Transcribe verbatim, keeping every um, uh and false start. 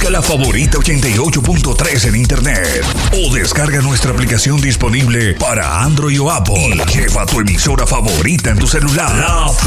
Sigue La Favorita ochenta y ocho punto tres en internet o descarga nuestra aplicación disponible para Android o Apple. Y lleva tu emisora favorita en tu celular. La